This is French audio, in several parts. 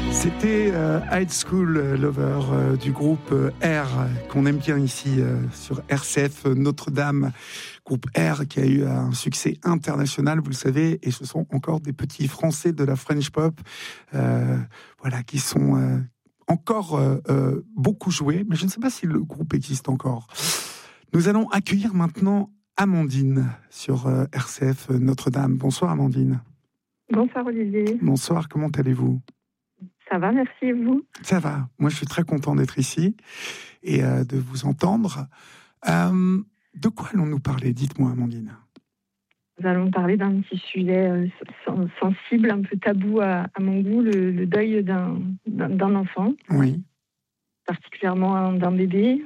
C'était High School Lover du groupe R, qu'on aime bien ici sur RCF Notre-Dame. Groupe R qui a eu un succès international, vous le savez, et ce sont encore des petits Français de la French Pop, voilà, qui sont encore beaucoup joués, mais je ne sais pas si le groupe existe encore. Nous allons accueillir maintenant Amandine sur RCF Notre-Dame. Bonsoir Amandine. Bonsoir Olivier. Bonsoir, comment allez-vous ? Ça va, merci, et vous ? Ça va, moi je suis très content d'être ici et de vous entendre. De quoi allons-nous parler ? Dites-moi Amandine. Nous allons parler d'un petit sujet sensible, un peu tabou à mon goût, le deuil d'un enfant. Oui. Particulièrement d'un bébé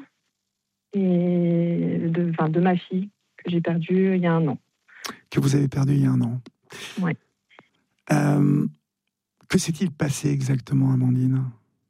et de ma fille que j'ai perdue il y a 1 an. Que vous avez perdu il y a 1 an. Oui. Que s'est-il passé exactement, Amandine ?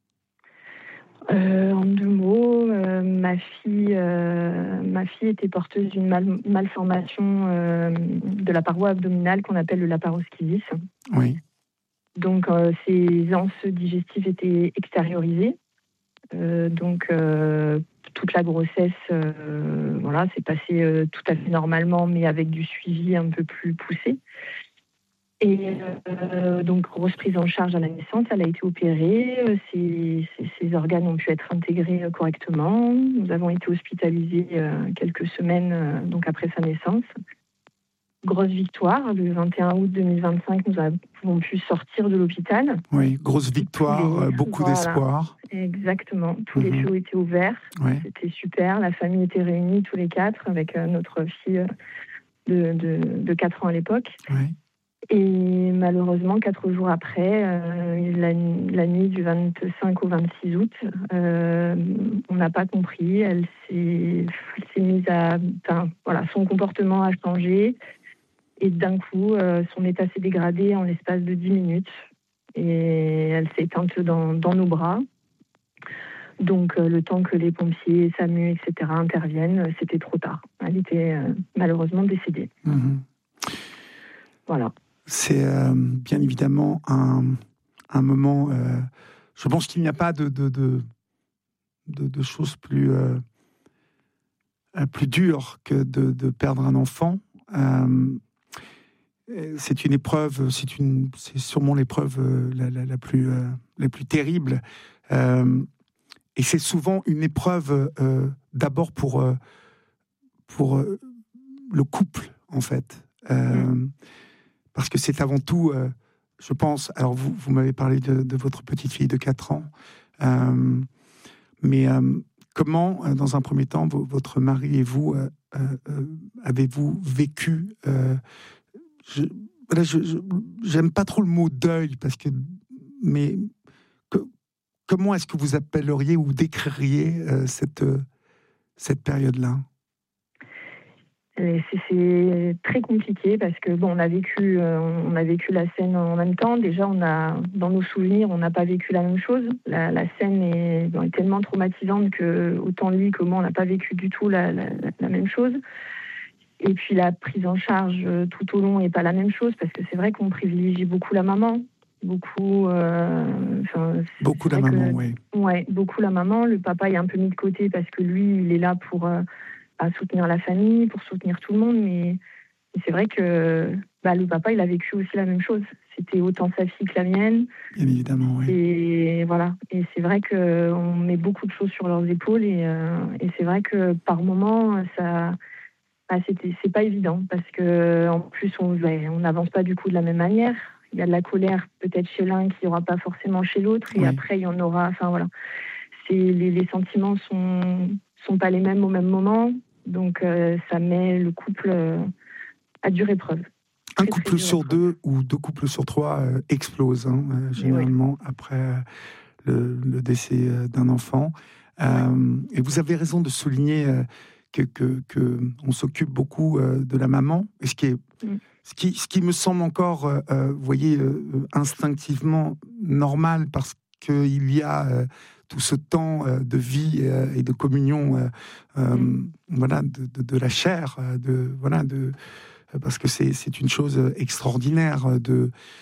En 2 mots, ma fille était porteuse d'une malformation de la paroi abdominale qu'on appelle le laparoschisis. Oui. Donc, ses anses digestives étaient extériorisées. Donc, toute la grossesse, s'est passée tout à fait normalement, mais avec du suivi un peu plus poussé. Et donc, grosse prise en charge à la naissance, elle a été opérée, ses organes ont pu être intégrés correctement. Nous avons été hospitalisés quelques semaines donc après sa naissance. Grosse victoire, le 21 août 2025, nous avons pu sortir de l'hôpital. Oui, grosse victoire, beaucoup d'espoir. Exactement, tous les feux étaient ouverts, C'était super, la famille était réunie tous les 4 avec notre fille de 4 ans à l'époque. Oui. Et malheureusement, 4 jours après, la nuit du 25 au 26 août, on n'a pas compris. Elle s'est mise son comportement a changé. Et d'un coup, son état s'est dégradé en l'espace de 10 minutes. Et elle s'est éteinte dans nos bras. Donc, le temps que les pompiers, SAMU, etc. interviennent, c'était trop tard. Elle était malheureusement décédée. Voilà. C'est bien évidemment un moment... je pense qu'il n'y a pas de choses plus dures que de perdre un enfant. C'est une épreuve, c'est sûrement l'épreuve la plus terrible. Et c'est souvent une épreuve d'abord pour le couple, en fait. Parce que c'est avant tout, je pense... Alors, vous m'avez parlé de votre petite fille de 4 ans. Mais comment, dans un premier temps, votre mari et vous, avez-vous vécu... j'aime pas trop le mot deuil, mais comment est-ce que vous appelleriez ou décririez cette période-là ? C'est très compliqué parce que on a vécu la scène en même temps. Déjà, dans nos souvenirs, on n'a pas vécu la même chose. La scène est tellement traumatisante que autant lui que moi, on n'a pas vécu du tout la même chose. Et puis la prise en charge tout au long n'est pas la même chose parce que c'est vrai qu'on privilégie beaucoup la maman. Beaucoup la maman, oui. Ouais, beaucoup la maman. Le papa est un peu mis de côté parce que lui, il est là pour soutenir la famille, pour soutenir tout le monde. Mais c'est vrai que le papa, il a vécu aussi la même chose. C'était autant sa fille que la mienne. Bien évidemment, oui. Et voilà. Et c'est vrai qu'on met beaucoup de choses sur leurs épaules. Et c'est vrai que par moments, c'est pas évident parce que en plus, on n'avance pas du coup de la même manière. Il y a de la colère peut-être chez l'un qui n'y aura pas forcément chez l'autre. Et après, il y en aura... Enfin, voilà. Les sentiments sont pas les mêmes au même moment. Donc, ça met le couple à dure épreuve. Un couple sur 2 ou 2 couples sur 3 explosent, généralement, après le décès d'un enfant. Et vous avez raison de souligner que on s'occupe beaucoup de la maman. Et ce qui me semble encore, vous voyez, instinctivement normal, parce qu'il y a tout ce temps de vie et de communion, de la chair, parce que c'est une chose extraordinaire de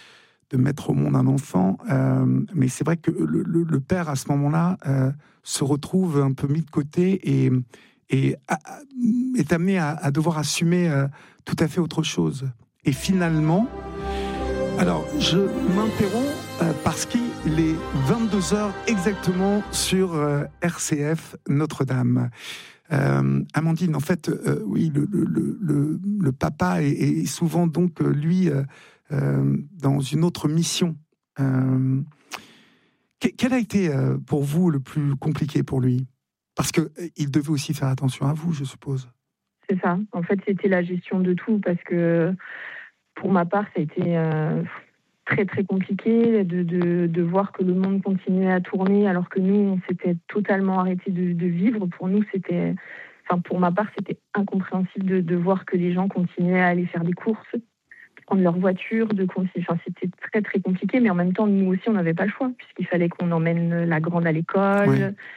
de mettre au monde un enfant. Mais c'est vrai que le père, à ce moment-là, se retrouve un peu mis de côté et est amené à devoir assumer tout à fait autre chose. Et finalement, alors je m'interromps parce qu'il est 22h exactement sur RCF Notre-Dame. Amandine, en fait, oui, le papa est souvent donc lui dans une autre mission. Quel a été pour vous le plus compliqué pour lui? Parce qu'il devait aussi faire attention à vous, je suppose. C'est ça. En fait, c'était la gestion de tout parce que pour ma part, ça a été très très compliqué de voir que le monde continuait à tourner alors que nous, on s'était totalement arrêté de vivre. Pour nous, pour ma part, c'était incompréhensible de voir que les gens continuaient à aller faire des courses, prendre leur voiture, c'était très très compliqué, mais en même temps, nous aussi, on n'avait pas le choix puisqu'il fallait qu'on emmène la grande à l'école. Oui.